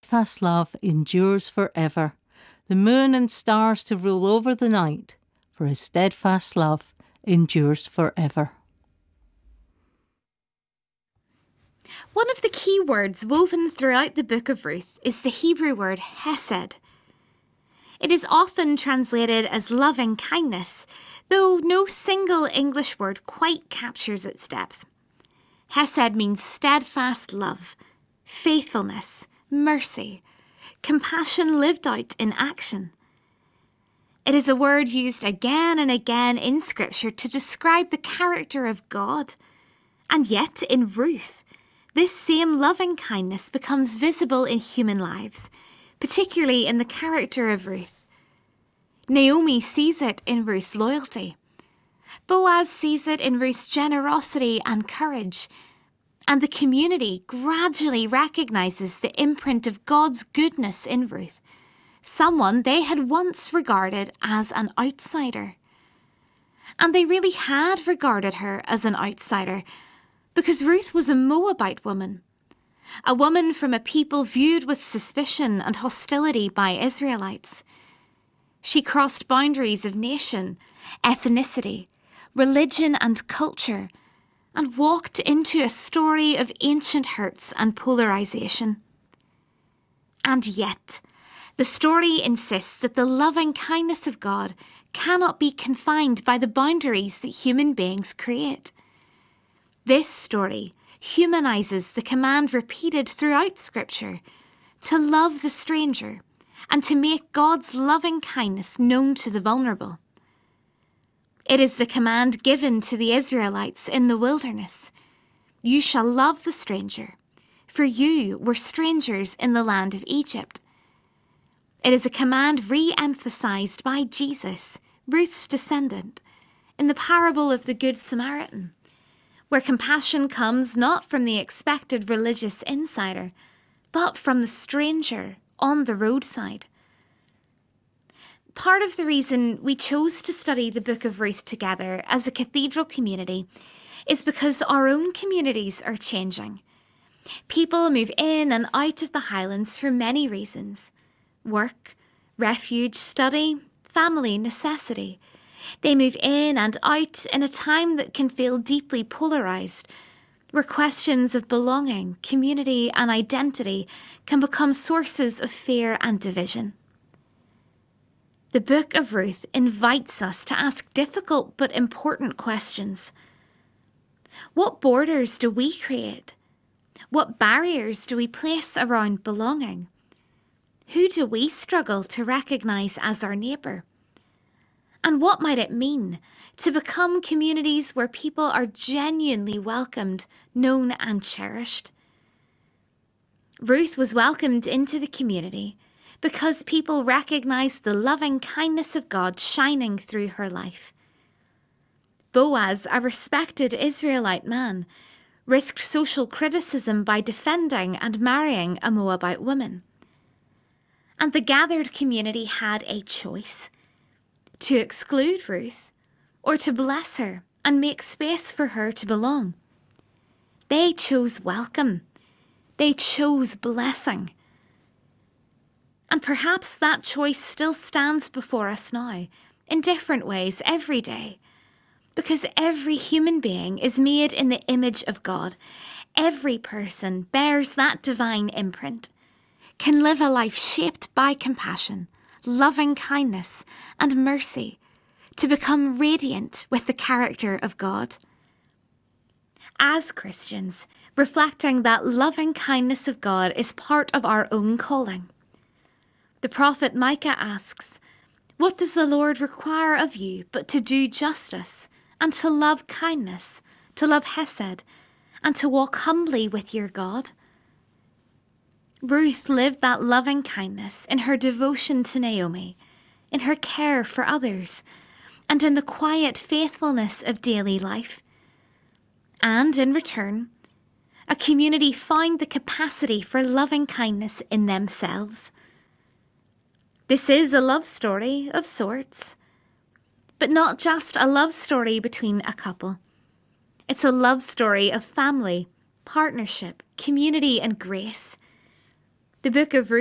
steadfast love endures forever. The moon and stars to rule over the night, for his steadfast love endures forever. One of the key words woven throughout the book of Ruth is the Hebrew word hesed. It is often translated as loving kindness, though no single English word quite captures its depth. Hesed means steadfast love, faithfulness, mercy, compassion lived out in action. It is a word used again and again in Scripture to describe the character of God. And yet, in Ruth, this same loving kindness becomes visible in human lives, particularly in the character of Ruth. Naomi sees it in Ruth's loyalty. Boaz sees it in Ruth's generosity and courage. And the community gradually recognizes the imprint of God's goodness in Ruth, someone they had once regarded as an outsider. And they really had regarded her as an outsider, because Ruth was a Moabite woman, a woman from a people viewed with suspicion and hostility by Israelites. She crossed boundaries of nation, ethnicity, religion and culture, and walked into a story of ancient hurts and polarization. And yet, the story insists that the loving kindness of God cannot be confined by the boundaries that human beings create. This story humanizes the command repeated throughout Scripture to love the stranger and to make God's loving kindness known to the vulnerable. It is the command given to the Israelites in the wilderness. You shall love the stranger, for you were strangers in the land of Egypt. It is a command re-emphasized by Jesus, Ruth's descendant, in the parable of the Good Samaritan, where compassion comes not from the expected religious insider, but from the stranger on the roadside. Part of the reason we chose to study the Book of Ruth together as a cathedral community is because our own communities are changing. People move in and out of the Highlands for many reasons: work, refuge, study, family, necessity. They move in and out in a time that can feel deeply polarised, where questions of belonging, community and identity can become sources of fear and division. The Book of Ruth invites us to ask difficult but important questions. What borders do we create? What barriers do we place around belonging? Who do we struggle to recognise as our neighbour? And what might it mean to become communities where people are genuinely welcomed, known and cherished? Ruth was welcomed into the community because people recognised the loving kindness of God shining through her life. Boaz, a respected Israelite man, risked social criticism by defending and marrying a Moabite woman. And the gathered community had a choice: to exclude Ruth or to bless her and make space for her to belong. They chose welcome. They chose blessing. And perhaps that choice still stands before us now, in different ways every day, because every human being is made in the image of God. Every person bears that divine imprint, can live a life shaped by compassion, loving kindness and mercy, to become radiant with the character of God. As Christians, reflecting that loving kindness of God is part of our own calling. The prophet Micah asks, "What does the Lord require of you but to do justice and to love kindness, to love hesed, and to walk humbly with your God?" Ruth lived that loving kindness in her devotion to Naomi, in her care for others, and in the quiet faithfulness of daily life. And in return, a community found the capacity for loving kindness in themselves. This is a love story of sorts, but not just a love story between a couple. It's a love story of family, partnership, community, and grace. The Book of Ruth